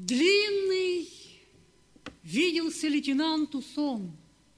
Длинный виделся лейтенанту сон.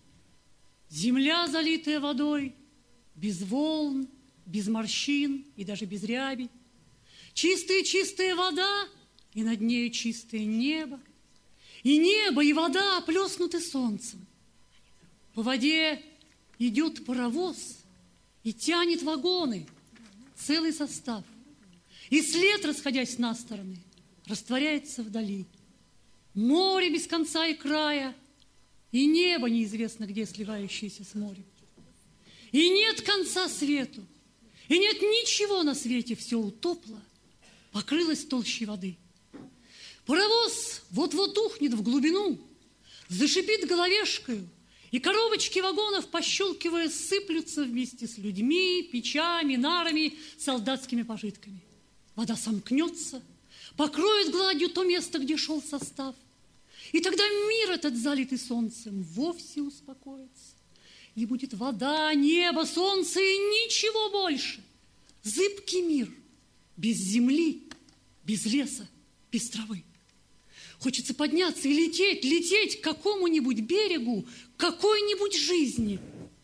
Земля, залитая водой, без волн, без морщин и даже без ряби. Чистая-чистая вода, и над нею чистое небо. И небо, и вода оплеснуты солнцем. По воде идет паровоз и тянет вагоны, целый состав. И след, расходясь на стороны, растворяется вдали. Море без конца и края, и небо неизвестно где, сливающееся с морем. И нет конца свету, и нет ничего на свете, все утопло, покрылось толщей воды. Паровоз вот-вот ухнет в глубину, зашипит головешкою, и коробочки вагонов, пощелкивая, сыплются вместе с людьми, печами, нарами, солдатскими пожитками. Вода сомкнется, покроет гладью то место, где шел состав. И тогда мир этот, залитый солнцем, вовсе успокоится. И будет вода, небо, солнце и ничего больше. Зыбкий мир, без земли, без леса, без травы. Хочется подняться и лететь к какому-нибудь берегу, к какой-нибудь жизни.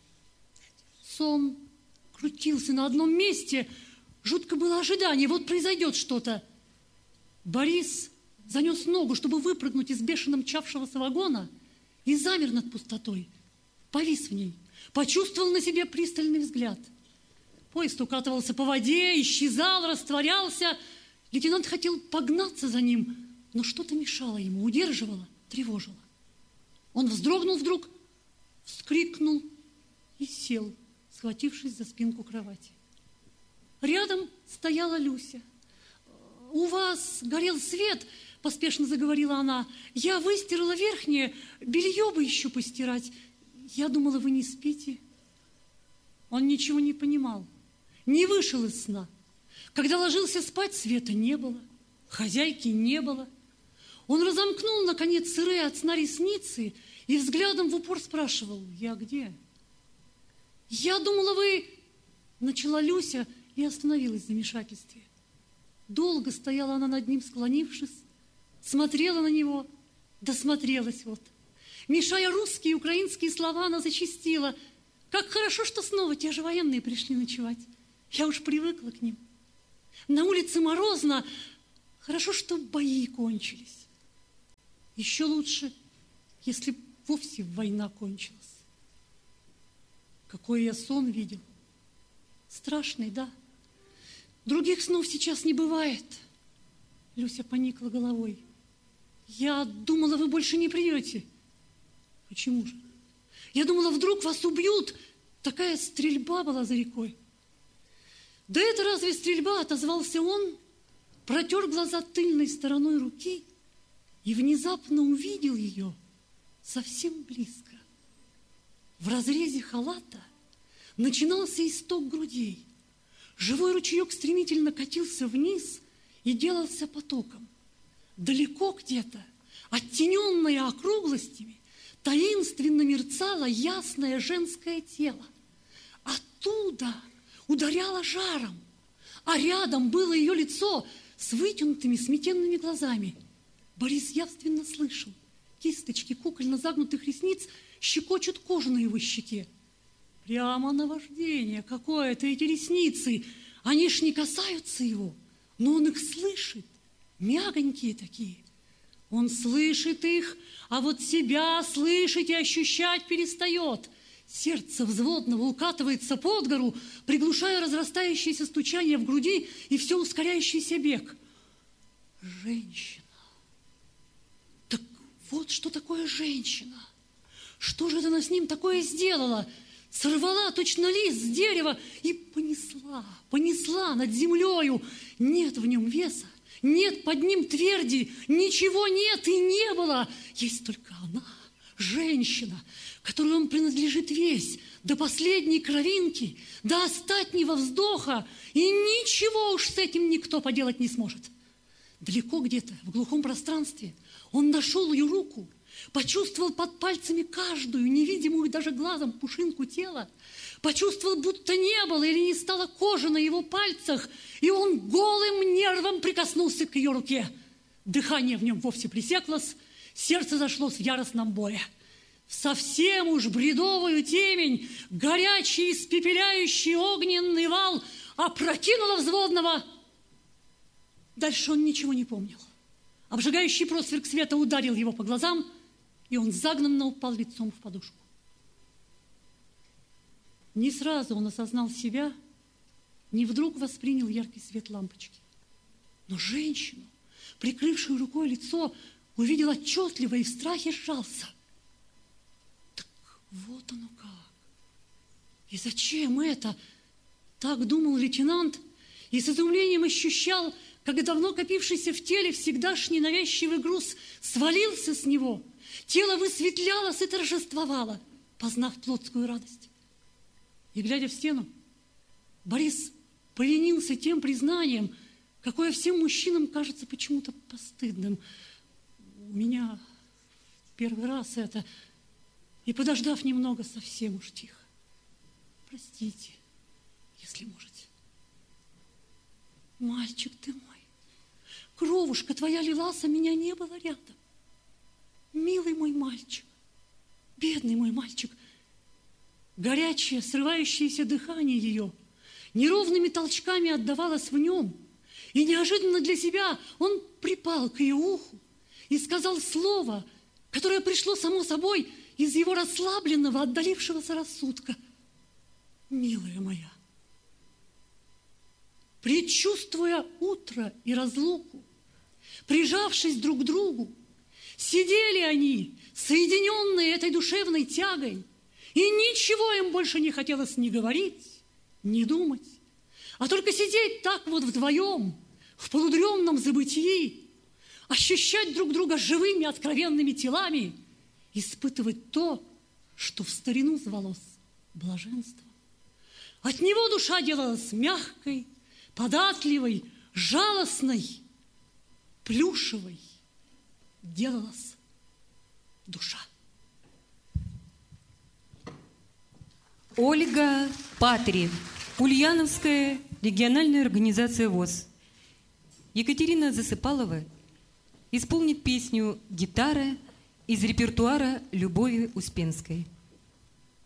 Сон крутился на одном месте, жутко было ожидание, вот произойдет что-то. Борис занес ногу, чтобы выпрыгнуть из бешено мчавшегося вагона, и замер над пустотой, повис в ней, почувствовал на себе пристальный взгляд. Поезд укатывался по воде, исчезал, растворялся. Лейтенант хотел погнаться за ним, но что-то мешало ему, удерживало, тревожило. Он вздрогнул вдруг, вскрикнул и сел, схватившись за спинку кровати. Рядом стояла Люся. «У вас горел свет», — поспешно заговорила она. «Я выстирала верхнее, белье бы еще постирать. Я думала, вы не спите». Он ничего не понимал, не вышел из сна. Когда ложился спать, света не было, хозяйки не было. Он разомкнул, наконец, сырые от сна ресницы и взглядом в упор спрашивал: «Я где?» «Я думала, вы...» — начала Люся и остановилась в замешательстве. Долго стояла она над ним, склонившись, смотрела на него, досмотрелась вот. Мешая русские и украинские слова, она зачастила: «Как хорошо, что снова те же военные пришли ночевать. Я уж привыкла к ним. На улице морозно. Хорошо, что бои кончились. Еще лучше, если вовсе война кончилась. Какой я сон видел. Страшный, да? Других снов сейчас не бывает». Люся поникла головой. «Я думала, вы больше не придете». «Почему же? Я думала, вдруг вас убьют. Такая стрельба была за рекой». «Да это разве стрельба?» — отозвался он, протер глаза тыльной стороной руки и внезапно увидел ее совсем близко. В разрезе халата начинался исток грудей. Живой ручеек стремительно катился вниз и делался потоком. Далеко где-то, оттененное округлостями, таинственно мерцало ясное женское тело. Оттуда ударяло жаром, а рядом было ее лицо с вытянутыми сметенными глазами. Борис явственно слышал: кисточки кукольно загнутых ресниц щекочут кожу на его щеке. Прямо наваждение какое-то эти ресницы. Они ж не касаются его, но он их слышит, мягонькие такие. Он слышит их, а вот себя слышать и ощущать перестает. Сердце взводного укатывается под гору, приглушая разрастающееся стучание в груди и все ускоряющийся бег. Женщина. Так вот что такое женщина. Что же это она с ним такое сделала? Сорвала точно лист с дерева и понесла над землею. Нет в нем веса, нет под ним тверди, ничего нет и не было. Есть только она, женщина, которой он принадлежит весь, до последней кровинки, до остатнего вздоха, и ничего уж с этим никто поделать не сможет. Далеко где-то, в глухом пространстве, он нашел ее руку, почувствовал под пальцами каждую, невидимую даже глазом, пушинку тела, почувствовал, будто не было или не стало кожи на его пальцах, и он голым нервом прикоснулся к ее руке. Дыхание в нем вовсе пресеклось, сердце зашлось в яростном бое. В совсем уж бредовую темень горячий, испепеляющий огненный вал опрокинуло взводного. Дальше он ничего не помнил. Обжигающий просверк света ударил его по глазам, и он загнанно упал лицом в подушку. Не сразу он осознал себя, не вдруг воспринял яркий свет лампочки. Но женщину, прикрывшую рукой лицо, увидел отчетливо и в страхе сжался. Так вот оно как. И зачем это? Так думал лейтенант и с изумлением ощущал, как давно копившийся в теле всегдашний навязчивый груз свалился с него. Тело высветлялось и торжествовало, познав плотскую радость. И, глядя в стену, Борис поленился тем признанием, какое всем мужчинам кажется почему-то постыдным. У меня первый раз это. И, подождав немного, совсем уж тихо. Простите, если можете. Мальчик ты мой, кровушка твоя лилась, а меня не было рядом. Милый мой мальчик, бедный мой мальчик. Горячее, срывающееся дыхание ее неровными толчками отдавалось в нем. И неожиданно для себя он припал к ее уху и сказал слово, которое пришло само собой из его расслабленного, отдалившегося рассудка. Милая моя. Предчувствуя утро и разлуку, прижавшись друг к другу, сидели они, соединенные этой душевной тягой, и ничего им больше не хотелось ни говорить, ни думать, а только сидеть так вот вдвоем, в полудремном забытии, ощущать друг друга живыми, откровенными телами, испытывать то, что в старину звалось блаженством. От него душа делалась мягкой, податливой, жалостной, плюшевой делалась душа. Ольга Патри, Ульяновская региональная организация ВОС. Екатерина Засыпалова исполнит песню «Гитара» из репертуара Любови Успенской.